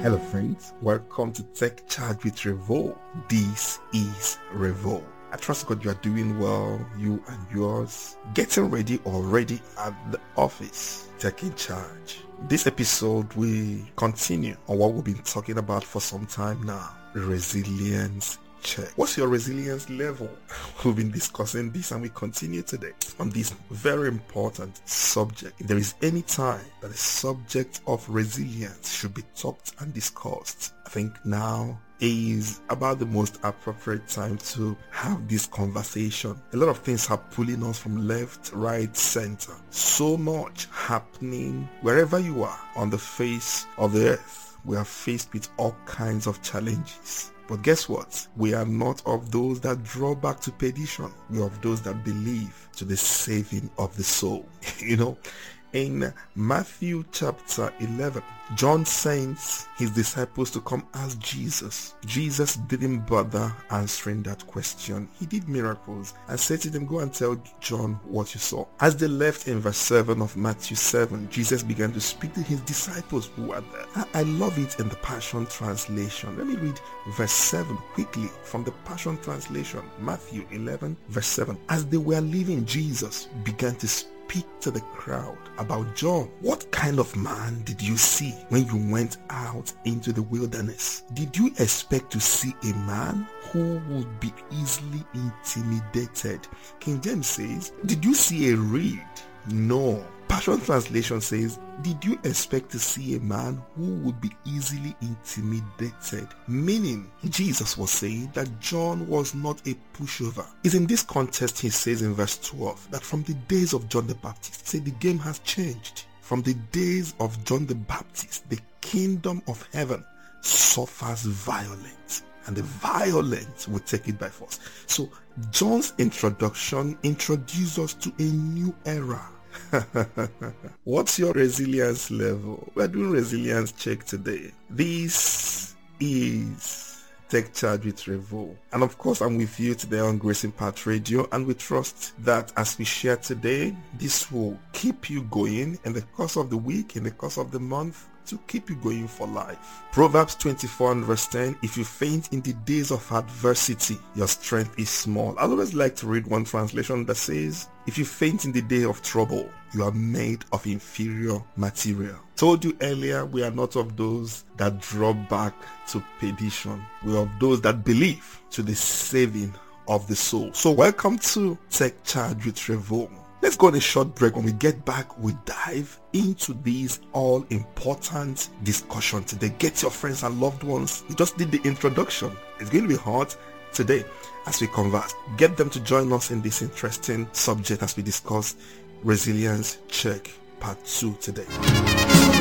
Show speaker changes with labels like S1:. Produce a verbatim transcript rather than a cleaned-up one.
S1: Hello friends, welcome to Tech Charge with Revo. This is Revo. I trust God you are doing well, you and yours, getting ready already at the office, taking charge. This episode we continue on what we've been talking about for some time now, resilience check. What's your resilience level? We've been discussing this and we continue today on this very important subject. If there is any time that the subject of resilience should be talked and discussed, I think now is about the most appropriate time to have this conversation. A lot of things are pulling us from left, right, center. So much happening wherever you are on the face of the earth. We are faced with all kinds of challenges. But guess what? We are not of those that draw back to perdition. We are of those that believe to the saving of the soul. You know, in Matthew chapter eleven, John sends his disciples to come ask Jesus. Jesus didn't bother answering that question. He did miracles and said to them, go and tell John what you saw. As they left in verse seven of Matthew seven, Jesus began to speak to his disciples who were there. I, I love it in the Passion Translation. Let me read verse seven quickly from the Passion Translation. Matthew eleven verse seven. As they were leaving, Jesus began to speak Speak to the crowd about John. What kind of man did you see when you went out into the wilderness? Did you expect to see a man who would be easily intimidated? King James says, did you see a reed? No. Passion Translation says, did you expect to see a man who would be easily intimidated? Meaning, Jesus was saying that John was not a pushover. It's in this context he says in verse twelve that from the days of John the Baptist, say the game has changed. From the days of John the Baptist, the kingdom of heaven suffers violence, and the violent will take it by force. So John's introduction introduces us to a new era. What's your resilience level? We're doing resilience check today. This is Take Charge with Revo. And of course, I'm with you today on Grace Impact Radio, and we trust that as we share today, this will keep you going in the course of the week, in the course of the month, to keep you going for life. Proverbs twenty-four and verse ten, if you faint in the days of adversity, your strength is small. I always like to read one translation that says, if you faint in the day of trouble, you are made of inferior material. Told you earlier, we are not of those that draw back to perdition. We are of those that believe to the saving of the soul. So welcome to Take Charge with Revo. Let's go on a short break. When we get back, we dive into this all-important discussion today. Get your friends and loved ones. You just did the introduction. It's going to be hot today as we converse. Get them to join us in this interesting subject as we discuss resilience check part two today.